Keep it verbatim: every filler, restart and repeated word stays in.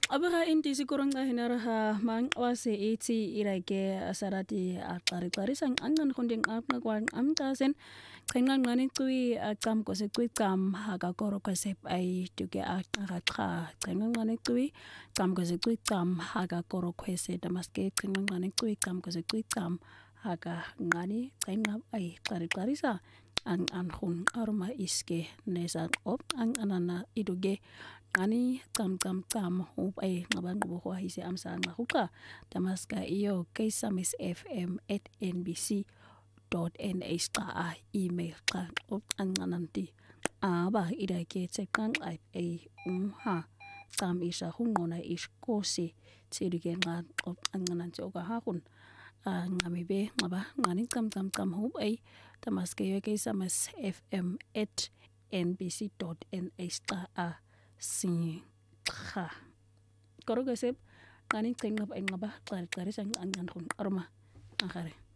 abega intisi koronga hinaraha mang wase eti irake asarati aqari qarisa angan khonding aqna kwang amtasen qengan ngani tui aqam ko se tui qam haga koro ko se ai tuke aqra qa qengan ngani tui qam ko se tui qam haga koro ko se damaske qengan ngani tui qam ko se tui qam haga ngani qenga ai qari qarisa ang an khun arma iske nesa op ang anana iduge ani tam tam tam up ay ngabang buho hisi amsa ngahuka damaska iyo kaysamis fm at n b c dot n h qa email qa op angananti aba ida ke tsekang ay ay unha tam isa hungona iskosi tsidigen nga op angananti oga hakun ngamibe ngaba ngani tam tam tam up ay damaska iyo kaysamis fm at n b c dot n h qa si kha koro gasep ngani tengap ay ngaba qari qari sang angan khun arma akhare